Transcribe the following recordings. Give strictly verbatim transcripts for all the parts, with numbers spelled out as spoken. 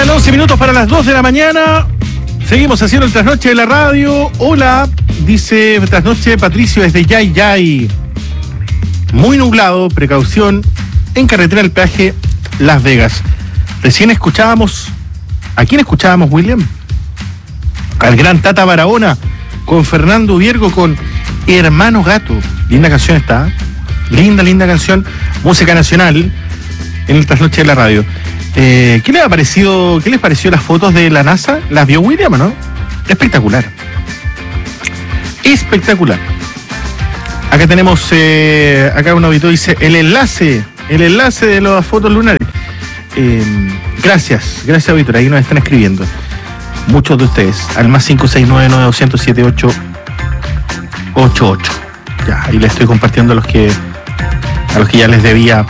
Quedan once minutos para las dos de la mañana. Seguimos haciendo el trasnoche de la radio. Hola, dice trasnoche Patricio desde Yay Yay. Muy nublado, precaución en carretera del peaje Las Vegas. Recién escuchábamos, ¿a quién escuchábamos, William? Al gran Tata Barahona con Fernando Viergo con Hermano Gato. Linda canción está, ¿eh? Linda, linda canción, música nacional en el trasnoche de la radio. Eh, ¿Qué les ha parecido, qué les pareció las fotos de la NASA? ¿Las vio William o no? Espectacular. Espectacular. Acá tenemos, eh, acá un auditor dice, el enlace, el enlace de las fotos lunares. Eh, gracias, gracias auditor, ahí nos están escribiendo. Muchos de ustedes, al más cinco seis nueve nueve dos cero cero siete ocho ocho ocho. Ya, ahí les estoy compartiendo a los que, a los que ya les debía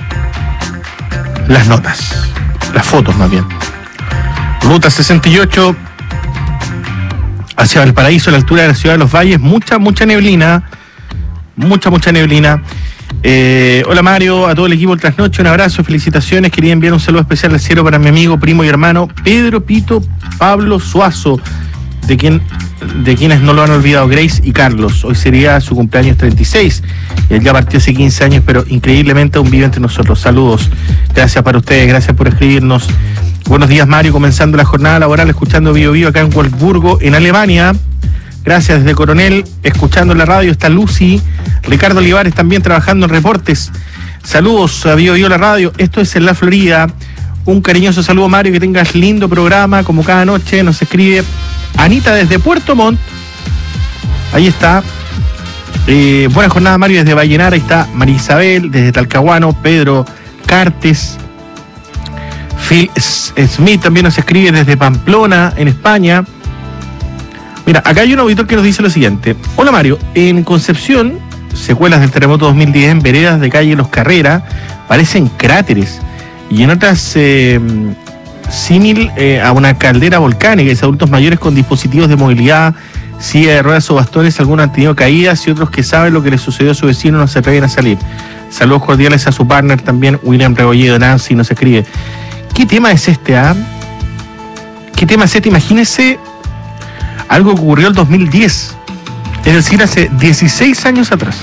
las notas. Las fotos más bien. Ruta sesenta y ocho hacia Valparaíso, a la altura de la ciudad de Los Valles, mucha, mucha neblina, mucha, mucha neblina. Eh, hola Mario, a todo el equipo del Trasnoche, un abrazo, felicitaciones. Quería enviar un saludo especial al cielo para mi amigo, primo y hermano Pedro Pito Pablo Suazo, de quien de quienes no lo han olvidado, Grace y Carlos. Hoy sería su cumpleaños treinta y seis. Él ya partió hace quince años, pero increíblemente aún vive entre nosotros. Saludos. Gracias para ustedes, gracias por escribirnos. Buenos días, Mario, comenzando la jornada laboral, escuchando Bio Bio acá en Wolfsburgo, en Alemania. Gracias desde Coronel, escuchando la radio. Está Lucy, Ricardo Olivares también trabajando en reportes. Saludos a Bio Bio la radio. Esto es en la Florida. Un cariñoso saludo, Mario, que tengas lindo programa, como cada noche. Nos escribe Anita desde Puerto Montt. Ahí está. Eh, buena jornada, Mario, desde Vallenar. Ahí está María Isabel, desde Talcahuano. Pedro Cartes. Phil Smith también nos escribe desde Pamplona, en España. Mira, acá hay un auditor que nos dice lo siguiente. Hola, Mario. En Concepción, secuelas del terremoto dos mil diez en veredas de calle Los Carreras, parecen cráteres. Y en otras... Eh, símil eh, a una caldera volcánica. Es adultos mayores con dispositivos de movilidad, silla de ruedas o bastones, algunos han tenido caídas y otros que saben lo que les sucedió a su vecino no se atreven a salir. Saludos cordiales a su partner también, William Rebolledo. Nancy nos escribe. ¿Qué tema es este, ah? ¿Qué tema es este? Imagínense algo que ocurrió el dos mil diez, es decir, hace dieciséis años atrás.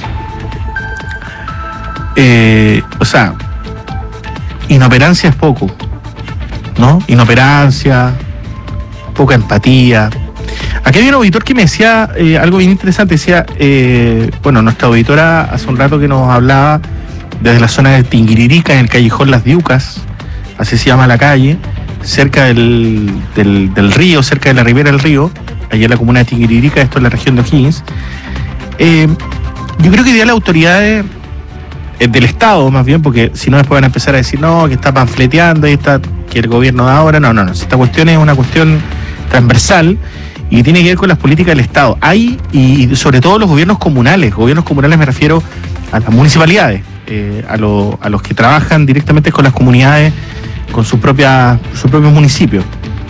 Eh, o sea, inoperancia es poco, ¿no? Inoperancia, poca empatía. Aquí había un auditor que me decía eh, algo bien interesante. Decía, eh, bueno, nuestra auditora hace un rato que nos hablaba desde la zona de Tinguiririca, en el callejón Las Diucas, así se llama la calle, cerca del, del, del río, cerca de la ribera del río, allá en la comuna de Tinguiririca, esto es la región de O'Higgins. Eh, yo creo que hoy día las autoridades del Estado, más bien, porque si no después van a empezar a decir, no, que está panfleteando, y está que el gobierno de ahora, no, no, no, esta cuestión es una cuestión transversal y tiene que ver con las políticas del Estado. Hay, y sobre todo los gobiernos comunales, gobiernos comunales me refiero a las municipalidades, eh, a, lo, a los que trabajan directamente con las comunidades, con sus propias, sus propios municipios.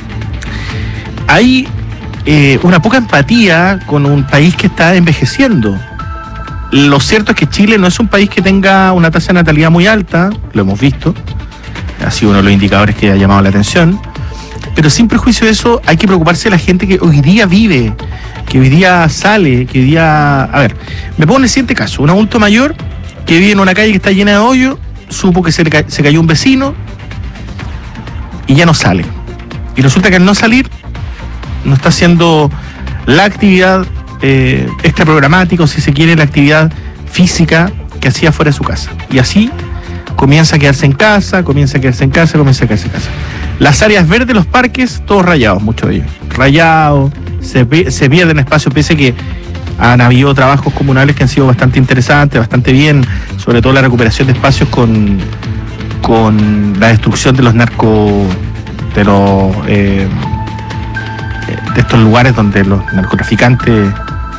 Hay eh, una poca empatía con un país que está envejeciendo. Lo cierto es que Chile no es un país que tenga una tasa de natalidad muy alta, lo hemos visto, ha sido uno de los indicadores que ha llamado la atención, pero sin prejuicio de eso hay que preocuparse de la gente que hoy día vive, que hoy día sale, que hoy día... A ver, me pongo en el siguiente caso, un adulto mayor que vive en una calle que está llena de hoyo, supo que se, le ca- se cayó un vecino y ya no sale. Y resulta que al no salir no está haciendo la actividad Eh, extra programático, si se quiere, la actividad física que hacía fuera de su casa. Y así comienza a quedarse en casa, comienza a quedarse en casa, comienza a quedarse en casa. Las áreas verdes, los parques, todos rayados, muchos de ellos. Rayados, se, se pierden espacios, pese a que han habido trabajos comunales que han sido bastante interesantes, bastante bien, sobre todo la recuperación de espacios con, con la destrucción de los narcos, de los... Eh, de estos lugares donde los narcotraficantes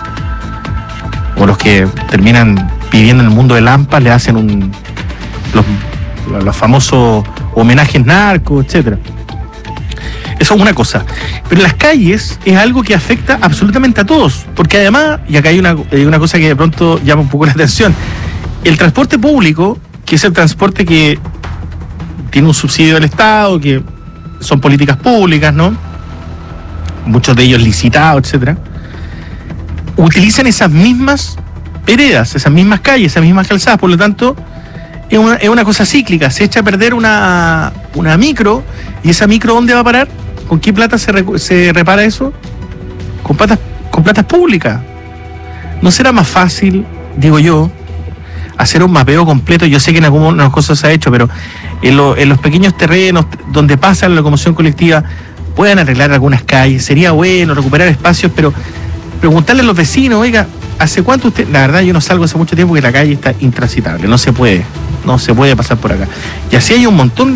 o los que terminan viviendo en el mundo de Lampa le hacen un los, los famosos homenajes narcos, etcétera. Eso es una cosa. Pero las calles es algo que afecta absolutamente a todos, porque además, y acá hay una, hay una cosa que de pronto llama un poco la atención, el transporte público, que es el transporte que tiene un subsidio del Estado, que son políticas públicas, ¿no? Muchos de ellos licitados, etcétera. Utilizan esas mismas veredas, esas mismas calles, esas mismas calzadas, por lo tanto, es una, es una cosa cíclica. Se echa a perder una, una micro, y esa micro, ¿dónde va a parar? ¿Con qué plata se, re, se repara eso? Con platas, con platas públicas. ¿No será más fácil, digo yo, hacer un mapeo completo? Yo sé que en algunas cosas se ha hecho, pero en, lo, en los pequeños terrenos donde pasa la locomoción colectiva, puedan arreglar algunas calles. Sería bueno recuperar espacios, pero preguntarle a los vecinos, oiga, ¿hace cuánto usted? La verdad, yo no salgo hace mucho tiempo, que la calle está intransitable, no se puede, no se puede pasar por acá. Y así hay un montón de